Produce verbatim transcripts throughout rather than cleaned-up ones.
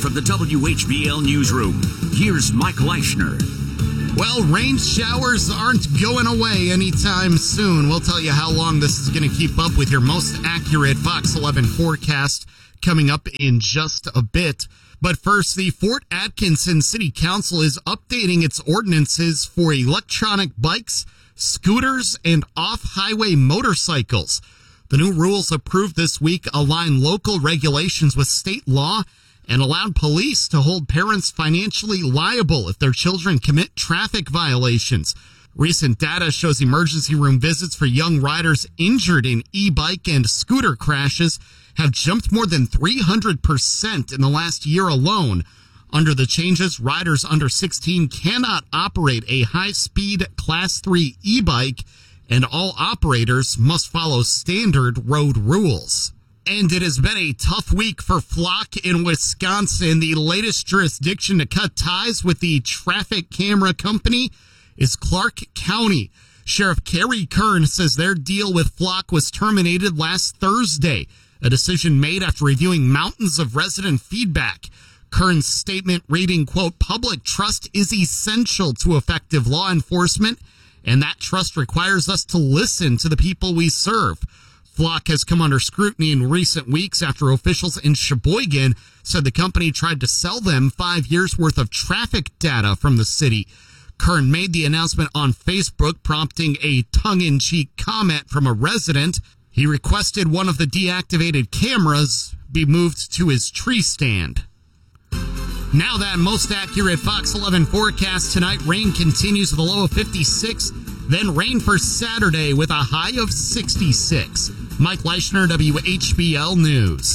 from the W H B L Newsroom, here's Mike Leischner. Well, rain showers aren't going away anytime soon. We'll tell you how long this is going to keep up with your most accurate Fox eleven forecast coming up in just a bit. But first, the Fort Atkinson City Council is updating its ordinances for electronic bikes, scooters, and off-highway motorcycles. The new rules approved this week align local regulations with state law and allowed police to hold parents financially liable if their children commit traffic violations. Recent data shows emergency room visits for young riders injured in e-bike and scooter crashes have jumped more than three hundred percent in the last year alone. Under the changes, riders under sixteen cannot operate a high-speed Class three e-bike, and all operators must follow standard road rules. And it has been a tough week for Flock in Wisconsin. The latest jurisdiction to cut ties with the traffic camera company is Clark County. Sheriff Kerry Kern says their deal with Flock was terminated last Thursday, a decision made after reviewing mountains of resident feedback. Kern's statement reading, quote, "Public trust is essential to effective law enforcement, and that trust requires us to listen to the people we serve." Flock has come under scrutiny in recent weeks after officials in Sheboygan said the company tried to sell them five years worth of traffic data from the city. Kern made the announcement on Facebook, prompting a tongue-in-cheek comment from a resident. He requested one of the deactivated cameras be moved to his tree stand. Now that most accurate Fox eleven forecast tonight, rain continues with a low of fifty-six, then rain for Saturday with a high of sixty-six. Mike Leischner, W H B L News.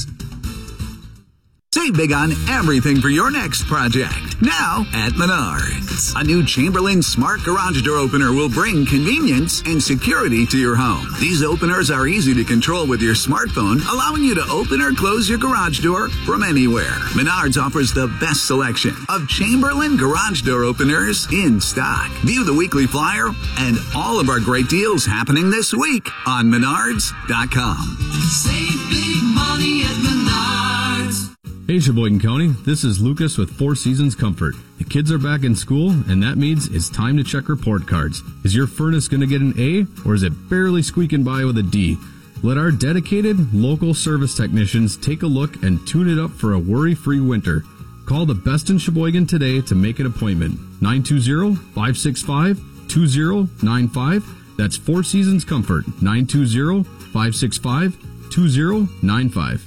Save big on everything for your next project. Now at Menards. A new Chamberlain Smart Garage Door Opener will bring convenience and security to your home. These openers are easy to control with your smartphone, allowing you to open or close your garage door from anywhere. Menards offers the best selection of Chamberlain Garage Door Openers in stock. View the weekly flyer and all of our great deals happening this week on Menards dot com. Save big money at Menards. Hey Sheboygan County, this is Lucas with Four Seasons Comfort. The kids are back in school, and that means it's time to check report cards. Is your furnace going to get an A, or is it barely squeaking by with a D? Let our dedicated, local service technicians take a look and tune it up for a worry-free winter. Call the best in Sheboygan today to make an appointment. nine two zero, five six five, two zero nine five. That's Four Seasons Comfort. nine two zero, five six five, two zero nine five.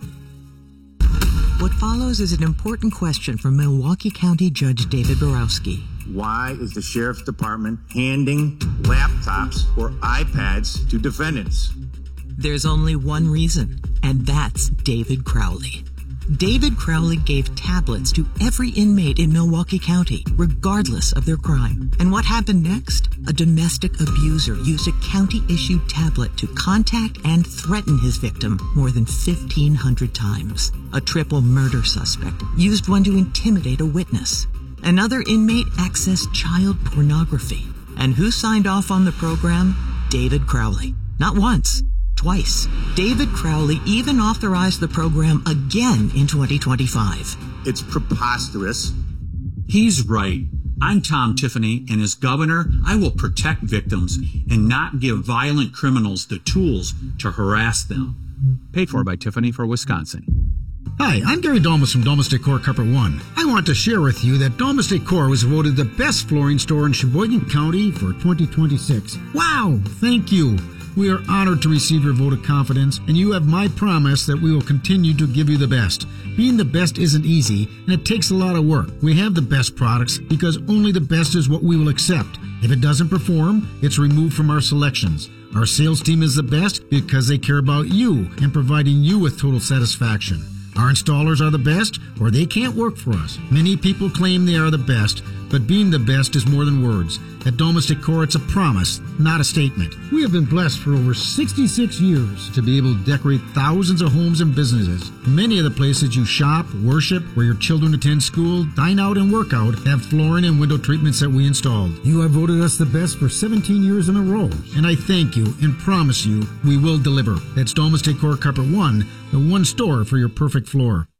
What follows is an important question from Milwaukee County Judge David Borowski. Why is the Sheriff's Department handing laptops or iPads to defendants? There's only one reason, and that's David Crowley. David Crowley gave tablets to every inmate in Milwaukee County, regardless of their crime. And what happened next? A domestic abuser used a county-issued tablet to contact and threaten his victim more than fifteen hundred times. A triple murder suspect used one to intimidate a witness. Another inmate accessed child pornography. And who signed off on the program? David Crowley. Not once. Twice. David Crowley even authorized the program again in twenty twenty-five. It's preposterous. He's right. I'm Tom Tiffany, and as governor, I will protect victims and not give violent criminals the tools to harass them. Paid for by Tiffany for Wisconsin. Hi, I'm Gary Domus from Domus Decor Carpet One. I want to share with you that Domus Decor was voted the best flooring store in Sheboygan County for twenty twenty-six. Wow, thank you. We are honored to receive your vote of confidence, and you have my promise that we will continue to give you the best. Being the best isn't easy, and it takes a lot of work. We have the best products because only the best is what we will accept. If it doesn't perform, it's removed from our selections. Our sales team is the best because they care about you and providing you with total satisfaction. Our installers are the best, or they can't work for us. Many people claim they are the best, but being the best is more than words. At Domus Decor, it's a promise, not a statement. We have been blessed for over sixty-six years to be able to decorate thousands of homes and businesses. Many of the places you shop, worship, where your children attend school, dine out, and work out have flooring and window treatments that we installed. You have voted us the best for seventeen years in a row, and I thank you and promise you we will deliver. That's Domus Decor Carpet One, the one store for your perfect floor.